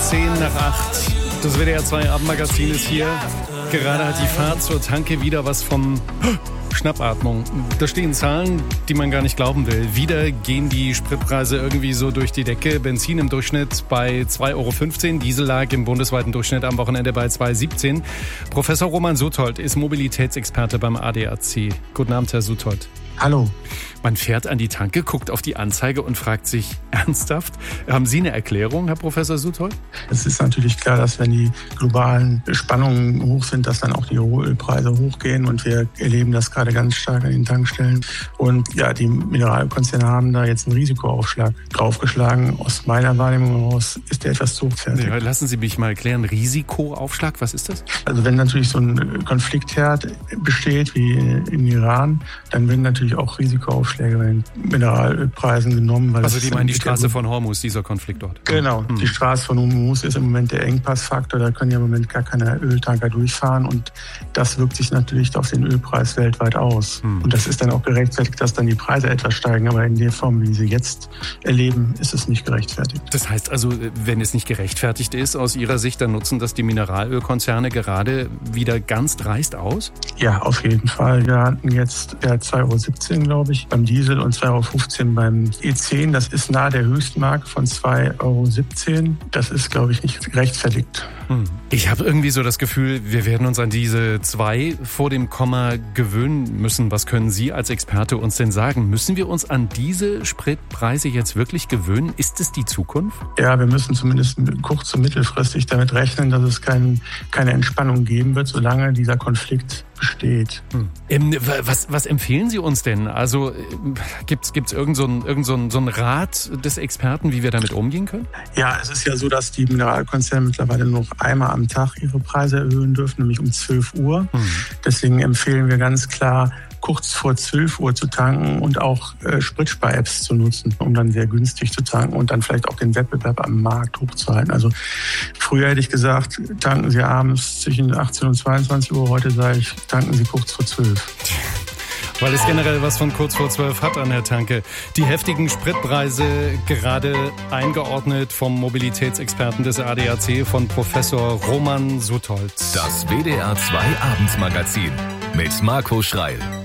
8:10. Das WDR 2 Abendmagazin ist hier. Gerade hat die Fahrt zur Tanke wieder was von Schnappatmung. Da stehen Zahlen, die man gar nicht glauben will. Wieder gehen die Spritpreise irgendwie so durch die Decke. Benzin im Durchschnitt bei 2,15 €. Diesel lag im bundesweiten Durchschnitt am Wochenende bei 2,17 €. Professor Roman Suthold ist Mobilitätsexperte beim ADAC. Guten Abend, Herr Suthold. Hallo. Man fährt an die Tanke, guckt auf die Anzeige und fragt sich ernsthaft, haben Sie eine Erklärung, Herr Professor Suthold? Es ist natürlich klar, dass wenn die globalen Spannungen hoch sind, dass dann auch die Ölpreise hochgehen und wir erleben das gerade ganz stark an den Tankstellen. Und ja, die Mineralkonzerne haben da jetzt einen Risikoaufschlag draufgeschlagen. Aus meiner Wahrnehmung heraus ist der etwas zu hochwertig. Ja, lassen Sie mich mal erklären, Risikoaufschlag, was ist das? Also wenn natürlich so ein Konfliktherd besteht wie in Iran, dann werden natürlich auch Risikoaufschläge bei den Mineralölpreisen genommen. Also die meinen die Straße von Hormuz, dieser Konflikt dort? Genau, die Straße von Hormuz ist im Moment der Engpassfaktor. Da können ja im Moment gar keine Öltanker durchfahren und das wirkt sich natürlich auf den Ölpreis weltweit aus. Und das ist dann auch gerechtfertigt, dass dann die Preise etwas steigen. Aber in der Form, wie sie jetzt erleben, ist es nicht gerechtfertigt. Das heißt also, wenn es nicht gerechtfertigt ist, aus Ihrer Sicht, dann nutzen das die Mineralölkonzerne gerade wieder ganz dreist aus? Ja, auf jeden Fall. Wir hatten jetzt 2,17 €, glaube ich, beim Diesel und 2,15 € beim E10. Das ist nahe der Höchstmarke von 2,17 €. Das ist, glaube ich, nicht gerechtfertigt. Ich habe irgendwie so das Gefühl, wir werden uns an diese 2 vor dem Komma gewöhnen müssen. Was können Sie als Experte uns denn sagen? Müssen wir uns an diese Spritpreise jetzt wirklich gewöhnen? Ist es die Zukunft? Ja, wir müssen zumindest kurz- und mittelfristig damit rechnen, dass es keine Entspannung geben wird, solange dieser Konflikt besteht. Was empfehlen Sie uns denn? Also gibt's irgend so einen Rat des Experten, wie wir damit umgehen können? Ja, es ist ja so, dass die Mineralkonzerne mittlerweile nur noch einmal am Tag ihre Preise erhöhen dürfen, nämlich um 12 Uhr. Deswegen empfehlen wir ganz klar, kurz vor 12 Uhr zu tanken und auch Spritspar-Apps zu nutzen, um dann sehr günstig zu tanken und dann vielleicht auch den Wettbewerb am Markt hochzuhalten. Also früher hätte ich gesagt, tanken Sie abends zwischen 18 und 22 Uhr. Heute sage ich, tanken Sie kurz vor 12. Weil es generell was von kurz vor 12 hat an der Tanke. Die heftigen Spritpreise gerade eingeordnet vom Mobilitätsexperten des ADAC, von Professor Roman Suthold. Das WDR 2 Abendmagazin mit Marco Schreil.